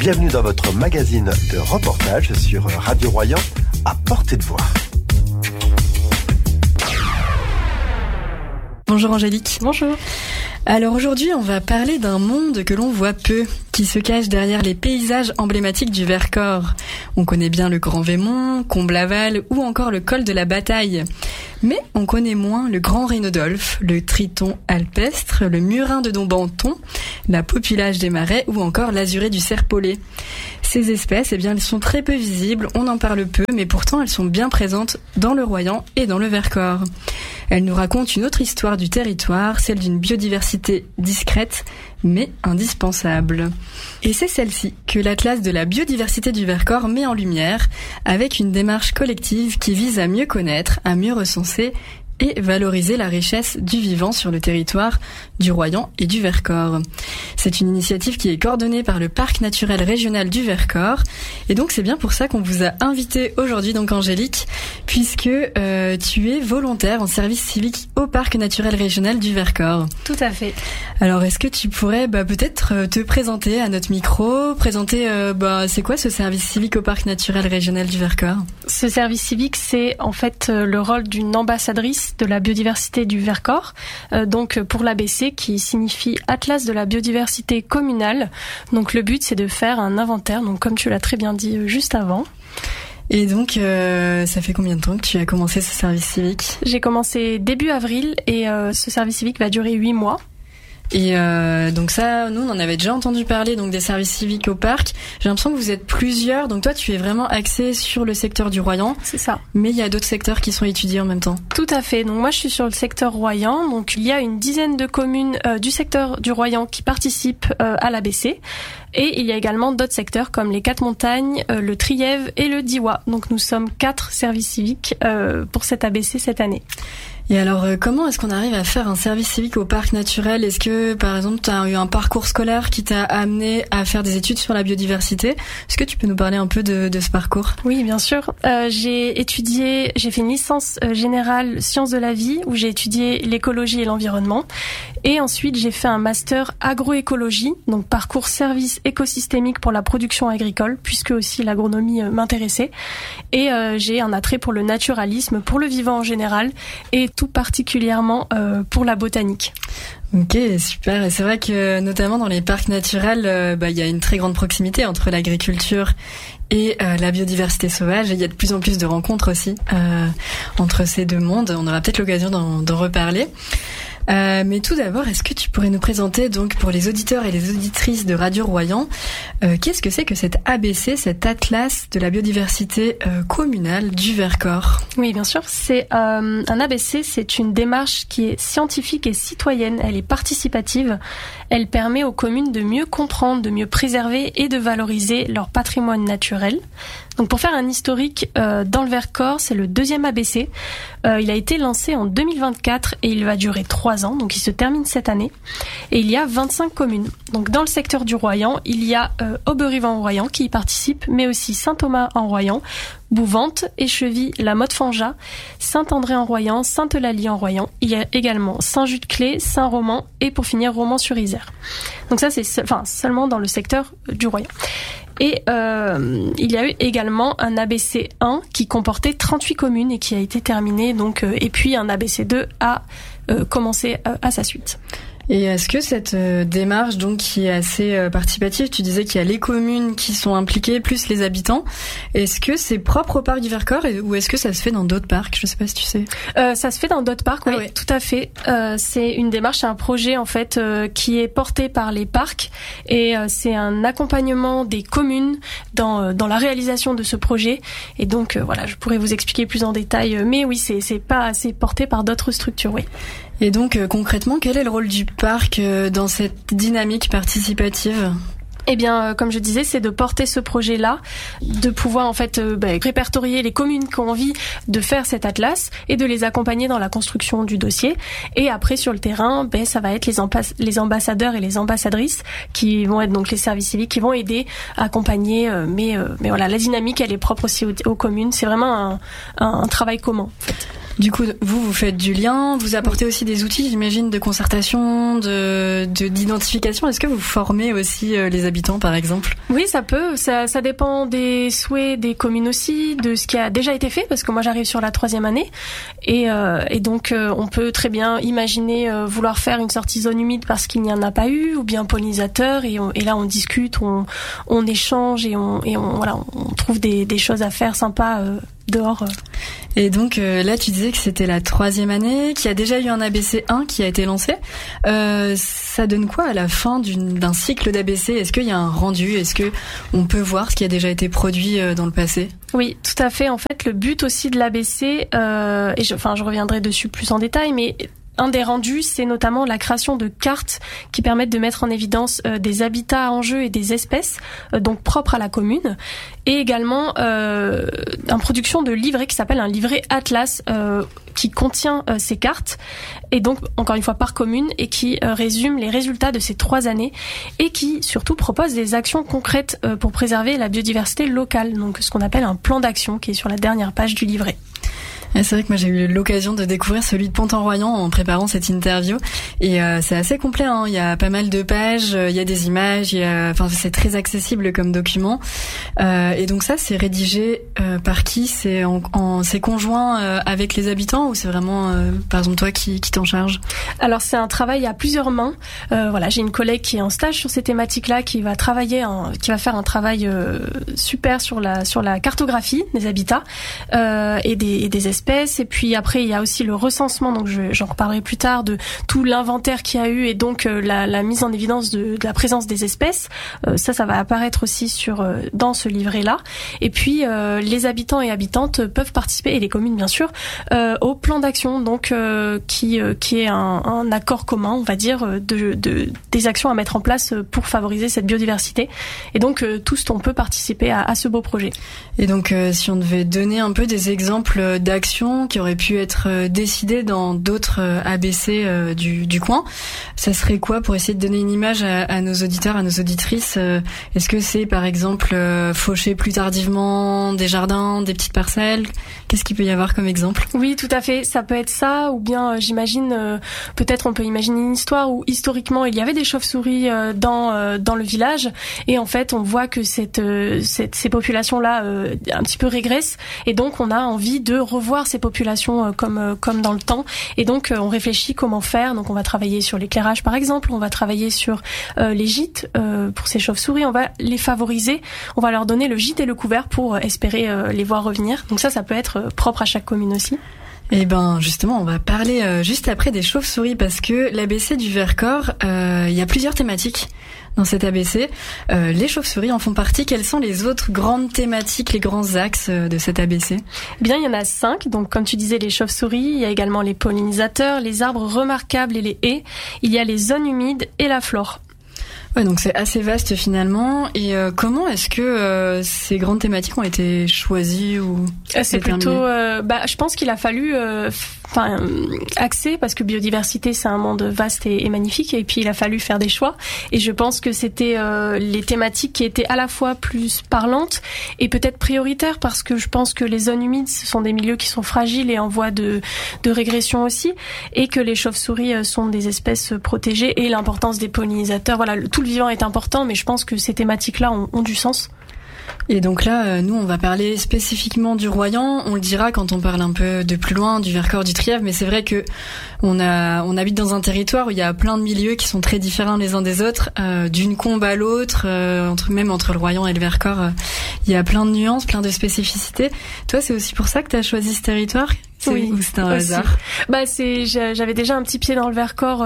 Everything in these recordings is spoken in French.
Bienvenue dans votre magazine de reportage sur Radio Royan, à portée de voix. Bonjour Angélique. Bonjour. Alors aujourd'hui, on va parler d'un monde que l'on voit peu, qui se cache derrière les paysages emblématiques du Vercors. On connaît bien le Grand Vémont, Comblaval ou encore le col de la Bataille. Mais on connaît moins le Grand Rhinodolfe, le Triton alpestre, le Murin de Dombanton, la Populage des Marais ou encore l'Azurée du Serpollet. Ces espèces, elles sont très peu visibles, on en parle peu, mais pourtant elles sont bien présentes dans le Royan et dans le Vercors. Elles nous racontent une autre histoire du territoire, celle d'une biodiversité discrète, mais indispensable. Et c'est celle-ci que l'Atlas de la biodiversité du Vercors met en lumière, avec une démarche collective qui vise à mieux connaître, à mieux recenser et valoriser la richesse du vivant sur le territoire du Royan et du Vercors. C'est une initiative qui est coordonnée par le Parc naturel régional du Vercors, et donc c'est bien pour ça qu'on vous a invité aujourd'hui, donc Angélique, puisque tu es volontaire en service civique au Parc naturel régional du Vercors. Tout à fait. Alors est-ce que tu pourrais peut-être te présenter à notre micro, présenter c'est quoi ce service civique au Parc naturel régional du Vercors? Ce service civique, c'est en fait le rôle d'une ambassadrice de la biodiversité du Vercors, donc pour l'ABC qui signifie Atlas de la biodiversité communale. Donc le but, c'est de faire un inventaire, donc comme tu l'as très bien dit juste avant. Et donc, ça fait combien de temps que tu as commencé ce service civique? J'ai commencé début avril et ce service civique va durer 8 mois. Et donc ça, nous on en avait déjà entendu parler, donc des services civiques au parc. J'ai l'impression que vous êtes plusieurs, donc toi tu es vraiment axé sur le secteur du Royan. C'est ça. Mais il y a d'autres secteurs qui sont étudiés en même temps. Tout à fait. Donc moi je suis sur le secteur Royan, donc il y a une dizaine de communes du secteur du Royan qui participent à l'ABC. Et il y a également d'autres secteurs comme les Quatre-Montagnes, le Trièves et le Diois. Donc nous sommes 4 services civiques pour cette ABC cette année. Et alors, comment est-ce qu'on arrive à faire un service civique au parc naturel? Est-ce que, par exemple, tu as eu un parcours scolaire qui t'a amené à faire des études sur la biodiversité? Est-ce que tu peux nous parler un peu de ce parcours? Oui, bien sûr. J'ai fait une licence générale sciences de la vie où j'ai étudié l'écologie et l'environnement. Et ensuite, j'ai fait un master agroécologie, donc parcours service écosystémique pour la production agricole, puisque aussi l'agronomie m'intéressait. Et j'ai un attrait pour le naturalisme, pour le vivant en général, et tout particulièrement pour la botanique. Ok, super. Et c'est vrai que notamment dans les parcs naturels, il y a une très grande proximité entre l'agriculture et la biodiversité sauvage. Et il y a de plus en plus de rencontres aussi entre ces deux mondes. On aura peut-être l'occasion d'en reparler. Mais tout d'abord, est-ce que tu pourrais nous présenter, donc pour les auditeurs et les auditrices de Radio Royan, qu'est-ce que c'est que cet ABC, cet Atlas de la biodiversité communale du Vercors? Oui, bien sûr. C'est un ABC, c'est une démarche qui est scientifique et citoyenne. Elle est participative. Elle permet aux communes de mieux comprendre, de mieux préserver et de valoriser leur patrimoine naturel. Donc pour faire un historique dans le Vercors, c'est le 2e ABC. Il a été lancé en 2024 et il va durer 3 ans, donc il se termine cette année. Et il y a 25 communes. Donc dans le secteur du Royan, il y a Auberive-en-Royan qui y participe, mais aussi Saint-Thomas-en-Royan, Bouvante, Écheville, La Motte-Fangeat, Saint-André-en-Royan, Sainte-Eulalie-en-Royan. Il y a également Saint-Just-Clé, Saint-Roman et pour finir Romans-sur-Isère. Donc ça c'est seulement dans le secteur du Royan. Et il y a eu également un ABC 1 qui comportait 38 communes et qui a été terminé, donc, et puis un ABC 2 a commencé à sa suite. Et est-ce que cette démarche, donc, qui est assez participative, tu disais qu'il y a les communes qui sont impliquées, plus les habitants, est-ce que c'est propre au parc du Vercors ou est-ce que ça se fait dans d'autres parcs? Je sais pas si tu sais. Ça se fait dans d'autres parcs, oui, tout à fait. C'est une démarche, c'est un projet en fait qui est porté par les parcs et c'est un accompagnement des communes dans la réalisation de ce projet. Et donc voilà, je pourrais vous expliquer plus en détail, mais oui, c'est porté par d'autres structures, oui. Et donc concrètement, quel est le rôle du parc dans cette dynamique participative? Eh bien, comme je disais, c'est de porter ce projet-là, de pouvoir en fait répertorier les communes qui ont envie de faire cet atlas et de les accompagner dans la construction du dossier. Et après, sur le terrain, ça va être les ambassadeurs et les ambassadrices qui vont être donc les services civiques qui vont aider à accompagner. Mais voilà, la dynamique, elle est propre aussi aux communes. C'est vraiment un travail commun, en fait. Du coup, vous faites du lien, vous apportez aussi des outils, j'imagine, de concertation, d'identification. Est-ce que vous formez aussi les habitants, par exemple? Oui, ça peut. Ça dépend des souhaits des communes aussi, de ce qui a déjà été fait, parce que moi j'arrive sur la 3e année. Et donc, on peut très bien imaginer vouloir faire une sortie zone humide parce qu'il n'y en a pas eu, ou bien pollinisateur. Et là, on discute, on échange et on trouve des choses à faire sympas dehors. Et donc là, tu disais que c'était la 3e année, qu'il y a déjà eu un ABC 1 qui a été lancé. Ça donne quoi à la fin d'un cycle d'ABC? Est-ce qu'il y a un rendu? Est-ce que on peut voir ce qui a déjà été produit dans le passé? Oui, tout à fait. En fait, le but aussi de l'ABC, je reviendrai dessus plus en détail, mais un des rendus, c'est notamment la création de cartes qui permettent de mettre en évidence des habitats en jeu et des espèces, donc propres à la commune, et également une production de livret qui s'appelle un livret Atlas, qui contient ces cartes, et donc encore une fois par commune, et qui résume les résultats de ces 3 années, et qui surtout propose des actions concrètes pour préserver la biodiversité locale, donc ce qu'on appelle un plan d'action qui est sur la dernière page du livret. C'est vrai que moi j'ai eu l'occasion de découvrir celui de Pont-en-Royan en préparant cette interview, et c'est assez complet, hein. Il y a pas mal de pages, il y a des images, c'est très accessible comme document, et donc ça c'est rédigé par qui? C'est c'est conjoint avec les habitants, ou c'est vraiment par exemple toi qui t'en charge? Alors c'est un travail à plusieurs mains. J'ai une collègue qui est en stage sur ces thématiques-là, qui va faire un travail super sur la cartographie des habitats et des espèces. Et puis après, il y a aussi le recensement, donc j'en reparlerai plus tard, de tout l'inventaire qu'il y a eu, et donc la mise en évidence de la présence des espèces. Ça va apparaître aussi dans ce livret-là. Et puis les habitants et habitantes peuvent participer, et les communes bien sûr, au plan d'action, donc qui est un accord commun, on va dire, des actions à mettre en place pour favoriser cette biodiversité. Et donc tous on peut participer à ce beau projet. Et donc si on devait donner un peu des exemples d'actions qui auraient pu être décidées dans d'autres ABC du coin, ça serait quoi, pour essayer de donner une image à nos auditeurs, à nos auditrices? Est-ce que c'est par exemple faucher plus tardivement des jardins, des petites parcelles? Qu'est-ce qu'il peut y avoir comme exemple? Oui, tout à fait, ça peut être ça, ou bien j'imagine, peut-être on peut imaginer une histoire où historiquement il y avait des chauves-souris dans le village, et en fait on voit que ces populations-là un petit peu régressent, et donc on a envie de revoir ces populations comme dans le temps, et donc on réfléchit comment faire. Donc on va travailler sur l'éclairage par exemple, on va travailler sur les gîtes pour ces chauves-souris, on va les favoriser, on va leur donner le gîte et le couvert pour espérer les voir revenir. Donc ça peut être propre à chaque commune aussi. Et ben justement, on va parler juste après des chauves-souris, parce que l'ABC du Vercors, il y a plusieurs thématiques dans cet ABC. Les chauves-souris en font partie. Quelles sont les autres grandes thématiques, les grands axes de cet ABC? Eh bien, il y en a 5. Donc, comme tu disais, les chauves-souris. Il y a également les pollinisateurs, les arbres remarquables et les haies. Il y a les zones humides et la flore. Ouais, donc c'est assez vaste finalement. Et comment est-ce que ces grandes thématiques ont été choisies ou c'est plutôt, je pense qu'il a fallu axer, parce que biodiversité c'est un monde vaste et magnifique, et puis il a fallu faire des choix. Et je pense que c'était les thématiques qui étaient à la fois plus parlantes et peut-être prioritaires, parce que je pense que les zones humides ce sont des milieux qui sont fragiles et en voie de régression aussi, et que les chauves-souris sont des espèces protégées, et l'importance des pollinisateurs. Voilà, tout le vivant est important, mais je pense que ces thématiques-là ont du sens. Et donc là, nous, on va parler spécifiquement du Royan. On le dira quand on parle un peu de plus loin, du Vercors, du Trièves. Mais c'est vrai que on habite dans un territoire où il y a plein de milieux qui sont très différents les uns des autres, d'une combe à l'autre, même entre le Royan et le Vercors. Il y a plein de nuances, plein de spécificités. Toi, c'est aussi pour ça que tu as choisi ce territoire? Oui, ou c'est un hasard? J'avais déjà un petit pied dans le Vercors,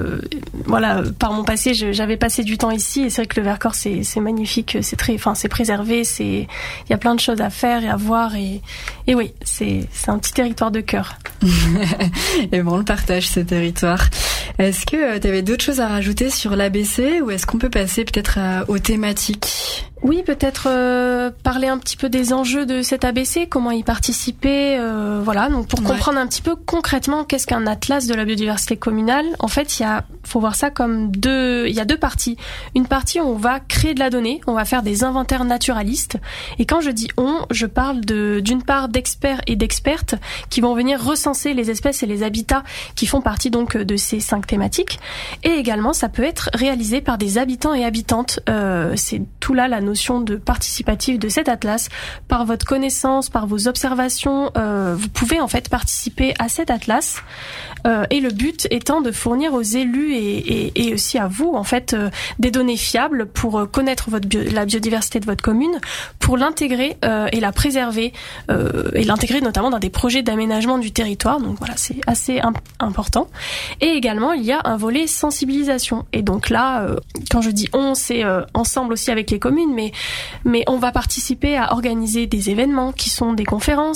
par mon passé, j'avais passé du temps ici, et c'est vrai que le Vercors c'est magnifique, c'est préservé, il y a plein de choses à faire et à voir, et oui, c'est un petit territoire de cœur. Et bon, on le partage, ce territoire. Est-ce que tu avais d'autres choses à rajouter sur l'ABC, ou est-ce qu'on peut passer peut-être aux thématiques? Oui, peut-être parler un petit peu des enjeux de cet ABC, comment y participer, voilà. Donc pour comprendre un petit peu concrètement qu'est-ce qu'un atlas de la biodiversité communale, en fait, faut voir ça comme il y a deux parties. Une partie où on va créer de la donnée, on va faire des inventaires naturalistes. Et quand je dis je parle d'une part d'experts et d'expertes qui vont venir recenser les espèces et les habitats qui font partie donc de ces 5 thématiques. Et également, ça peut être réalisé par des habitants et habitantes. C'est tout là la notion de participative de cet atlas. Par votre connaissance, par vos observations, vous pouvez en fait participer à cet atlas. Et le but étant de fournir aux élus et aussi à vous en fait des données fiables pour connaître la biodiversité de votre commune, pour l'intégrer et la préserver et l'intégrer notamment dans des projets d'aménagement du territoire. Donc voilà, c'est assez important. Et également, il y a un volet sensibilisation. Et donc là, quand je dis c'est ensemble aussi avec les communes, mais on va participer à organiser des événements qui sont des conférences,